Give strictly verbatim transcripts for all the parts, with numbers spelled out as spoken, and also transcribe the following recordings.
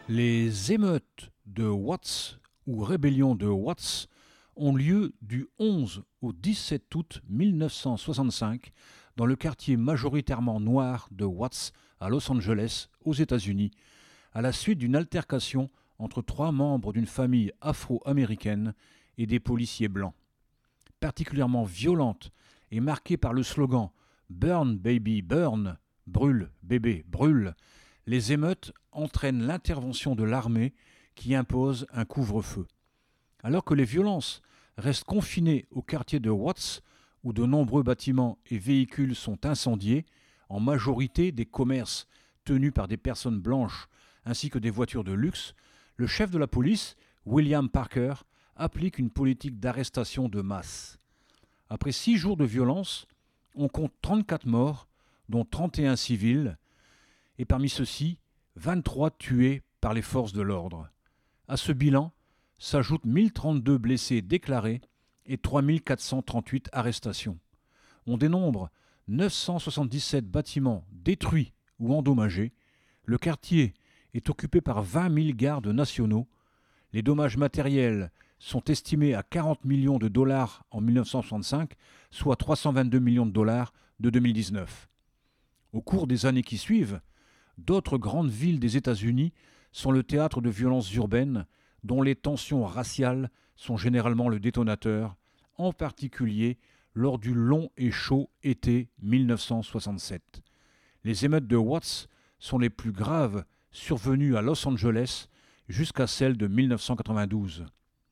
Les émeutes de Watts ou rébellion de Watts ont lieu du onze au dix-sept août mille neuf cent soixante-cinq dans le quartier majoritairement noir de Watts à Los Angeles, aux États-Unis, à la suite d'une altercation entre trois membres d'une famille afro-américaine et des policiers blancs. Particulièrement violente et marquée par le slogan Burn Baby Burn, brûle bébé brûle, les émeutes entraînent l'intervention de l'armée qui impose un couvre-feu. Alors que les violences restent confinées au quartier de Watts, où de nombreux bâtiments et véhicules sont incendiés, en majorité des commerces tenus par des personnes blanches ainsi que des voitures de luxe, le chef de la police, William Parker, applique une politique d'arrestation de masse. Après six jours de violence, on compte trente-quatre morts, dont trente et un civils, et parmi ceux-ci, vingt-trois tués par les forces de l'ordre. À ce bilan s'ajoutent mille trente-deux blessés déclarés et trois mille quatre cent trente-huit arrestations. On dénombre neuf cent soixante-dix-sept bâtiments détruits ou endommagés. Le quartier est occupé par vingt mille gardes nationaux. Les dommages matériels sont estimés à quarante millions de dollars en mille neuf cent soixante-cinq, soit trois cent vingt-deux millions de dollars de deux mille dix-neuf. Au cours des années qui suivent, d'autres grandes villes des États-Unis sont le théâtre de violences urbaines dont les tensions raciales sont généralement le détonateur, en particulier lors du long et chaud été mille neuf cent soixante-sept. Les émeutes de Watts sont les plus graves survenues à Los Angeles jusqu'à celles de mille neuf cent quatre-vingt-douze.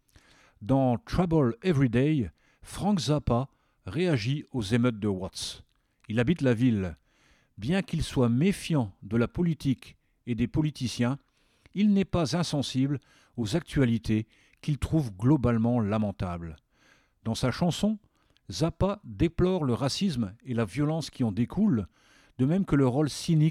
Dans Trouble Every Day, Frank Zappa réagit aux émeutes de Watts. Il habite la ville. Bien qu'il soit méfiant de la politique et des politiciens, il n'est pas insensible aux actualités qu'il trouve globalement lamentables. Dans sa chanson, Zappa déplore le racisme et la violence qui en découlent, de même que le rôle cynique